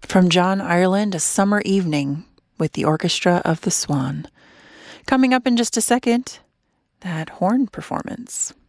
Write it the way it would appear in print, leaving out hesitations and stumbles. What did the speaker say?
From John Ireland, A Summer Evening with the Orchestra of the Swan. Coming up in just a second, that horn performance.